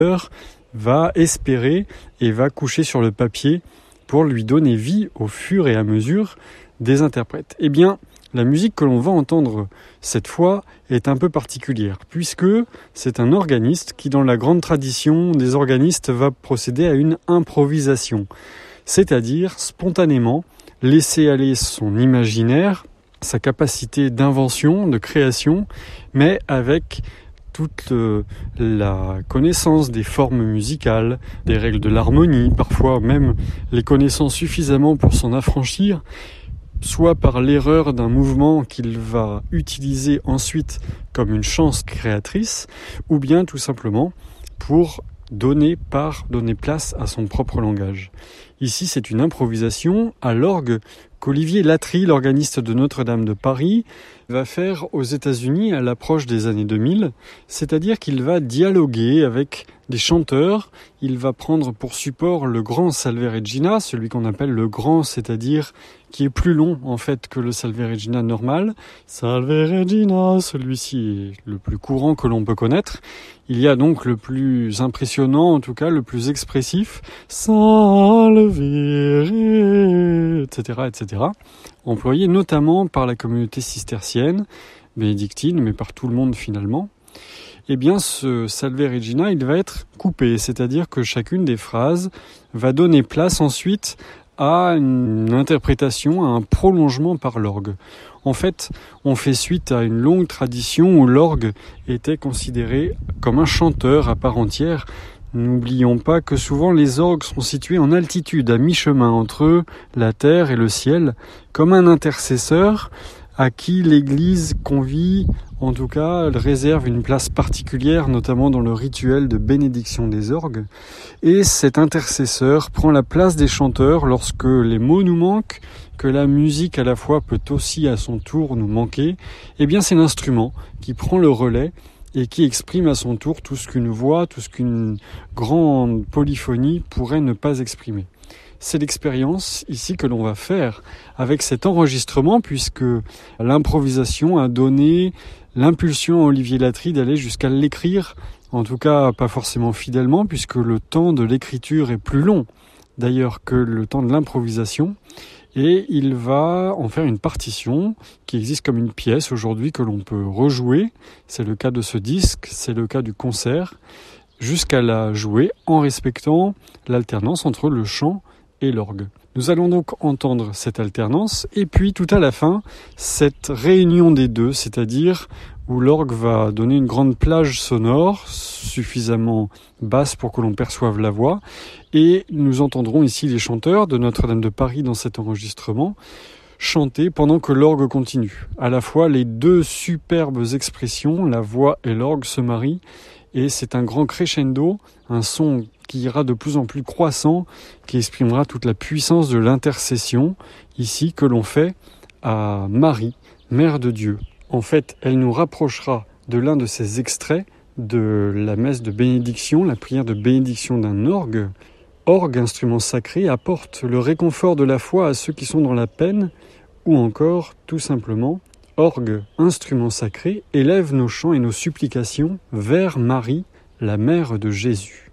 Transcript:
va espérer et va coucher sur le papier pour lui donner vie au fur et à mesure des interprètes. Eh bien, la musique que l'on va entendre cette fois est un peu particulière, puisque c'est un organiste qui, dans la grande tradition des organistes, va procéder à une improvisation, c'est-à-dire spontanément laisser aller son imaginaire, sa capacité d'invention, de création, mais avec toute la connaissance des formes musicales, des règles de l'harmonie, parfois même les connaissant suffisamment pour s'en affranchir, soit par l'erreur d'un mouvement qu'il va utiliser ensuite comme une chance créatrice, ou bien tout simplement pour donner place à son propre langage. Ici, c'est une improvisation à l'orgue qu'Olivier Latry, l'organiste de Notre-Dame de Paris, va faire aux États-Unis à l'approche des années 2000, c'est-à-dire qu'il va dialoguer avec des chanteurs, il va prendre pour support le grand Salve Regina, celui qu'on appelle le grand, c'est-à-dire qui est plus long en fait que le Salve Regina normal. Salve Regina, celui-ci est le plus courant que l'on peut connaître. Il y a donc le plus impressionnant, en tout cas le plus expressif, Salve, etc., etc., employé notamment par la communauté cistercienne, bénédictine, mais par tout le monde finalement. Eh bien, ce Salve Regina, il va être coupé, c'est-à-dire que chacune des phrases va donner place ensuite à une interprétation, à un prolongement par l'orgue. En fait, on fait suite à une longue tradition où l'orgue était considéré comme un chanteur à part entière. N'oublions pas que souvent les orgues sont situés en altitude, à mi-chemin entre la terre et le ciel, comme un intercesseur à qui l'Église convie, en tout cas, elle réserve une place particulière, notamment dans le rituel de bénédiction des orgues. Et cet intercesseur prend la place des chanteurs lorsque les mots nous manquent, que la musique à la fois peut aussi à son tour nous manquer. Eh bien, c'est l'instrument qui prend le relais et qui exprime à son tour tout ce qu'une voix, tout ce qu'une grande polyphonie pourrait ne pas exprimer. C'est l'expérience ici que l'on va faire avec cet enregistrement, puisque l'improvisation a donné l'impulsion à Olivier Latry d'aller jusqu'à l'écrire, en tout cas pas forcément fidèlement, puisque le temps de l'écriture est plus long d'ailleurs que le temps de l'improvisation, et il va en faire une partition qui existe comme une pièce aujourd'hui que l'on peut rejouer. C'est le cas de ce disque, c'est le cas du concert, jusqu'à la jouer en respectant l'alternance entre le chant et l'orgue. Nous allons donc entendre cette alternance et puis tout à la fin, cette réunion des deux, c'est-à-dire où l'orgue va donner une grande plage sonore, suffisamment basse pour que l'on perçoive la voix, et nous entendrons ici les chanteurs de Notre-Dame de Paris dans cet enregistrement chanter pendant que l'orgue continue. À la fois, les deux superbes expressions, la voix et l'orgue, se marient, et c'est un grand crescendo, un son qui ira de plus en plus croissant, qui exprimera toute la puissance de l'intercession, ici, que l'on fait à Marie, Mère de Dieu. En fait, elle nous rapprochera de l'un de ces extraits de la messe de bénédiction, la prière de bénédiction d'un orgue. Orgue, instrument sacré, apporte le réconfort de la foi à ceux qui sont dans la peine, ou encore, tout simplement, orgue, instrument sacré, élève nos chants et nos supplications vers Marie, la Mère de Jésus.